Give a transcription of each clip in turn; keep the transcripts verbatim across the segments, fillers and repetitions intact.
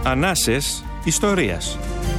Ανάσες ιστορίας.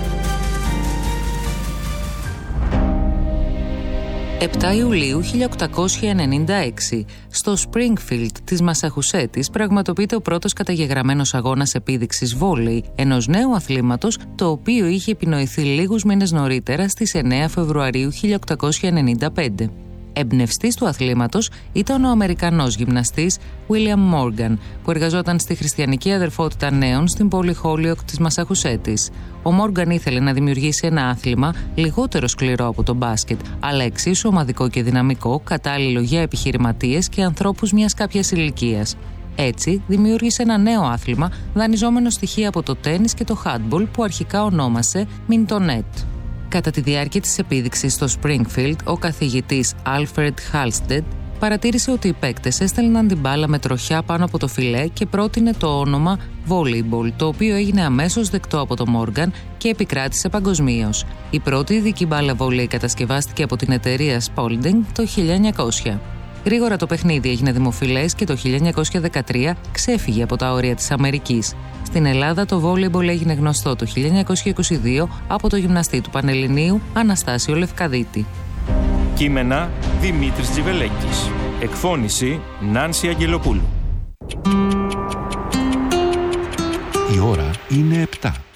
επτά Ιουλίου χίλια οκτακόσια ενενήντα έξι, στο Springfield της Μασαχουσέτης πραγματοποιείται ο πρώτος καταγεγραμμένος αγώνας επίδειξης βόλεϊ, ενός νέου αθλήματος το οποίο είχε επινοηθεί λίγους μήνες νωρίτερα στις εννέα Φεβρουαρίου χίλια οκτακόσια ενενήντα πέντε. Εμπνευστής του αθλήματος ήταν ο Αμερικανός γυμναστής William Morgan, που εργαζόταν στη Χριστιανική Αδερφότητα Νέων στην πόλη Χόλιοκ της Μασαχουσέτης. Ο Μόργαν ήθελε να δημιουργήσει ένα άθλημα λιγότερο σκληρό από το μπάσκετ, αλλά εξίσου ομαδικό και δυναμικό, κατάλληλο για επιχειρηματίες και ανθρώπους μιας κάποιας ηλικίας. Έτσι, δημιούργησε ένα νέο άθλημα, δανειζόμενο στοιχεία από το τένις και το χάντμπολ, που αρχικά ονόμασε Μιντονέτ. Κατά τη διάρκεια της επίδειξης στο Springfield, ο καθηγητής Alfred Halstead παρατήρησε ότι οι παίκτες έστελναν την μπάλα με τροχιά πάνω από το φιλέ και πρότεινε το όνομα volleyball, το οποίο έγινε αμέσως δεκτό από τον Μόργαν και επικράτησε παγκοσμίως. Η πρώτη ειδική μπάλα βόλεϊ κατασκευάστηκε από την εταιρεία Spalding το χίλια εννιακόσια. Γρήγορα το παιχνίδι έγινε δημοφιλές και το χίλια εννιακόσια δεκατρία ξέφυγε από τα όρια της Αμερικής. Στην Ελλάδα το βόλεϊμπολ έγινε γνωστό το χίλια εννιακόσια είκοσι δύο από το γυμναστή του Πανελληνίου Αναστάσιο Λευκαδίτη. Κείμενα Δημήτρης Τζιβελέκης. Εκφώνηση Νάνση Αγγελοπούλου. Η ώρα είναι επτά.